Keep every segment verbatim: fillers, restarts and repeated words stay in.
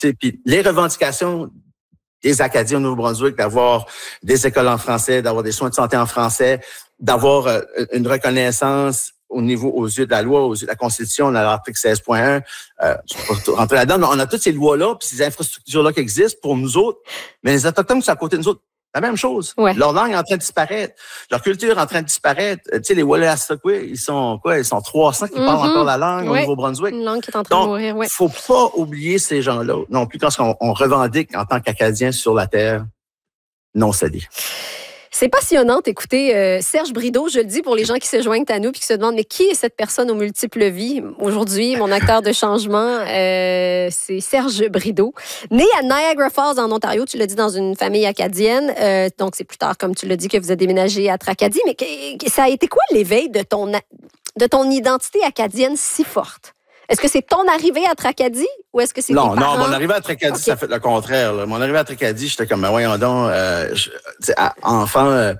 Puis les revendications des Acadiens au Nouveau-Brunswick, d'avoir des écoles en français, d'avoir des soins de santé en français, d'avoir euh, une reconnaissance au niveau, aux yeux de la loi, aux yeux de la Constitution, dans l'article seize point un, euh, je ne vais pas rentrer là-dedans, mais on a toutes ces lois-là, puis ces infrastructures-là qui existent pour nous autres, mais les Autochtones qui sont à côté de nous autres, la même chose. Ouais. Leur langue est en train de disparaître. Leur culture est en train de disparaître. Tu sais, les Wallace-Stockway, ils sont quoi? Ils sont trois cents qui mm-hmm. parlent encore la langue ouais. au Nouveau-Brunswick. Une langue qui est en train Donc, de mourir, oui. faut pas oublier ces gens-là non plus quand on, on revendique en tant qu'Acadiens sur la terre non cédée. C'est passionnant d'écouter euh, Serge Brideau, je le dis pour les gens qui se joignent à nous puis qui se demandent mais qui est cette personne aux multiples vies? Aujourd'hui, mon acteur de changement, euh, c'est Serge Brideau. Né à Niagara Falls, en Ontario, tu l'as dit, dans une famille acadienne. Euh, donc, c'est plus tard, comme tu l'as dit, que vous avez déménagé à Tracadie. Mais que, ça a été quoi l'éveil de ton, de ton identité acadienne si forte? Est-ce que c'est ton arrivée à Tracadie ou est-ce que c'est non, tes parents? Non, mon arrivée à Tracadie, okay. Ça fait le contraire. Là. Mon arrivée à Tracadie, j'étais comme, ben voyons donc, euh, je, à, enfant, euh,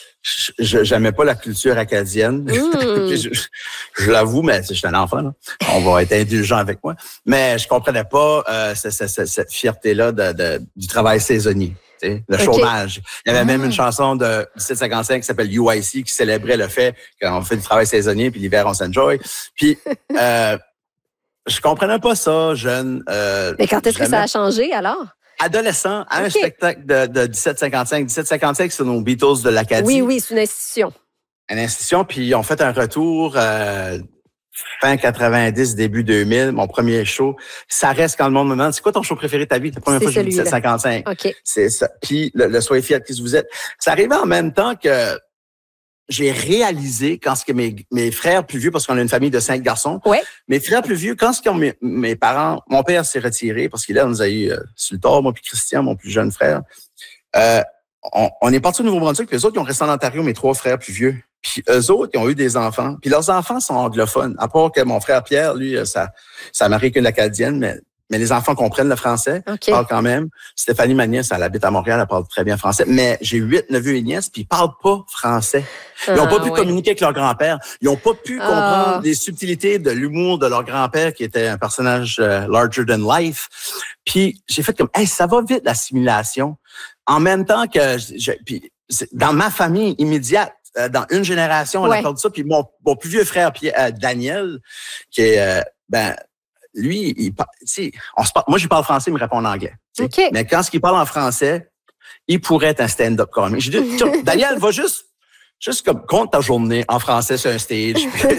je j'aimais pas la culture acadienne. Mm. je, je, je l'avoue, mais j'étais un enfant. Là. On va être indulgent avec moi. Mais je comprenais pas euh, cette, cette, cette fierté-là de, de, du travail saisonnier. Le okay. chômage. Il y avait ah. même une chanson de dix-sept cinquante-cinq qui s'appelle U I C qui célébrait le fait qu'on fait du travail saisonnier puis l'hiver, on s'enjoy. Puis... Euh, je comprenais pas ça, jeune. Euh, Mais quand est-ce que ça a changé, alors? Adolescent, à okay. un spectacle de, de dix-sept cinquante-cinq. dix-sept cinquante-cinq, c'est nos Beatles de l'Acadie. Oui, oui, c'est une institution. Une institution, puis ils ont fait un retour euh, fin quatre-vingt-dix, début deux mille, mon premier show. Ça reste quand le monde me demande, c'est quoi ton show préféré de ta vie? C'est la première fois que j'ai vu dix-sept cinquante-cinq. OK. C'est ça. Puis le, le Soyez fiers de qui vous êtes. Ça arrivait en même temps que j'ai réalisé quand ce que mes, mes frères plus vieux, parce qu'on a une famille de cinq garçons, ouais. mes frères plus vieux, quand ce que mes, mes parents, mon père s'est retiré parce qu'il a, nous a eu euh, sur le tort, moi puis Christian, mon plus jeune frère, euh, on, on est parti au Nouveau-Brunswick, puis eux autres, ils ont resté en Ontario, mes trois frères plus vieux. Puis eux autres, ils ont eu des enfants. Puis leurs enfants sont anglophones. À part que mon frère Pierre, lui, ça, ça marie qu'une acadienne, mais Mais les enfants comprennent le français, okay. parlent quand même. Stéphanie, ma nièce, elle habite à Montréal, elle parle très bien français. Mais j'ai huit neveux et nièces, puis ils parlent pas français. Ils n'ont ah, pas pu ouais. communiquer avec leur grand-père. Ils n'ont pas pu ah. comprendre les subtilités de l'humour de leur grand-père, qui était un personnage euh, larger than life. Puis j'ai fait comme, hey, ça va vite, l'assimilation. En même temps que, je, puis dans ma famille immédiate, euh, dans une génération, on ouais. a perdu ça. Puis mon, mon plus vieux frère, Pierre, euh, Daniel, qui est, euh, ben, lui, il parle, on se parle, moi, je parle français, il me répond en anglais. Okay. Mais quand il parle en français, il pourrait être un stand-up comic. Je dis, Daniel, va juste, juste comme, compte ta journée en français sur un stage.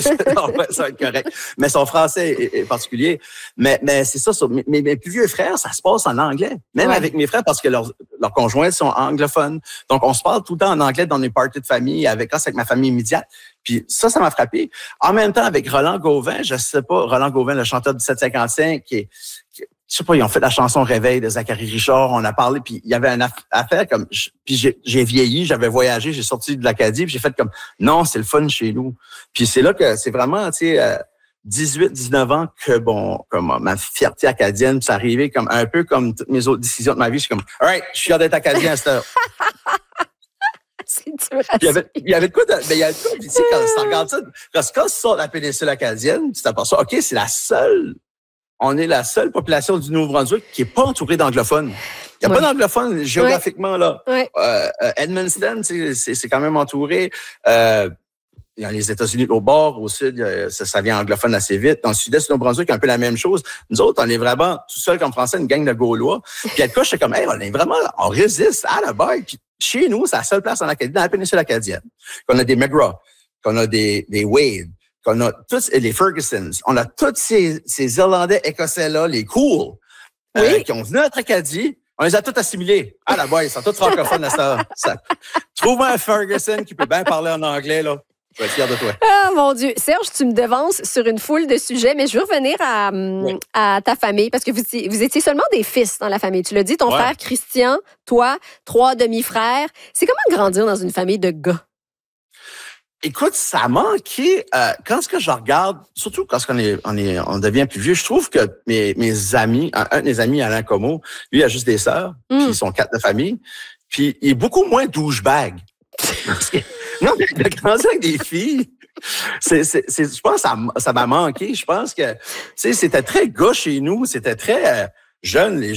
Ça va être correct. Mais son français est, est particulier. Mais, mais c'est ça, ça mes, mes plus vieux frères, ça se passe en anglais. Même ouais. avec mes frères, parce que leurs, leurs conjoints sont anglophones. Donc, on se parle tout le temps en anglais dans les parties de famille, avec, avec ma famille immédiate. Puis ça, ça m'a frappé. En même temps, avec Roland Gauvin, je sais pas, Roland Gauvin, le chanteur du dix-sept cinquante-cinq, qui est, qui, je sais pas, ils ont fait la chanson Réveil de Zachary Richard, on a parlé, puis il y avait une affaire comme, puis j'ai, j'ai vieilli, j'avais voyagé, j'ai sorti de l'Acadie, puis j'ai fait comme, non, c'est le fun chez nous. Puis c'est là que c'est vraiment, tu sais, euh, dix-huit, dix-neuf ans que, bon, comme ma fierté acadienne, c'est arrivé comme un peu comme toutes mes autres décisions de ma vie, je suis comme, all right, je suis fier d'être acadien à cette heure. C'est dur à il y avait, il y avait de quoi de, mais il y a de quoi, puis tu sais, quand tu regardes ça, parce que quand tu sors de la péninsule acadienne, tu t'apprends ça, OK, c'est la seule, on est la seule population du Nouveau-Brunswick qui est pas entourée d'anglophones. Il n'y a ouais. pas d'anglophones géographiquement, ouais. là. Ouais. Euh, euh, Edmundston, c'est, c'est, c'est quand même entouré. Euh, il y a les États-Unis au bord, au sud, ça, ça vient anglophone assez vite. Dans le sud-est du Nouveau-Brunswick, un peu la même chose. Nous autres, on est vraiment tout seul comme Français, une gang de Gaulois. Puis à le cas, j'étais comme, hey, on est vraiment, on résiste à la base. Puis chez nous, c'est la seule place en Acadie, dans la péninsule acadienne, qu'on a des McGraw, qu'on a des, des Wade, qu'on a tous les Fergusons. On a tous ces, ces Irlandais écossais-là, les cool, oui. euh, qui ont venu à Acadie. On les a tous assimilés. Ah, là-bas, ils sont tous francophones à ça. ça. Trouve-moi un Ferguson qui peut bien parler en anglais, là. Je vais être fier de toi. Ah, mon Dieu. Serge, tu me devances sur une foule de sujets, mais je veux revenir à, oui. à ta famille, parce que vous, vous étiez seulement des fils dans la famille. Tu l'as dit, ton ouais. frère Christian, toi, trois demi-frères. C'est comment grandir dans une famille de gars? Écoute, ça a manqué. Euh, quand ce que je regarde, surtout quand on est, on est, on devient plus vieux, je trouve que mes, mes amis, un, un de mes amis, Alain Como, lui, il a juste des sœurs, mm. puis ils sont quatre de famille, puis il est beaucoup moins douchebag. Non, mais de grandir avec des filles, c'est, c'est, c'est, je pense que ça, ça m'a manqué. Je pense que, tu sais, c'était très gars chez nous, c'était très... Euh, jeunes, les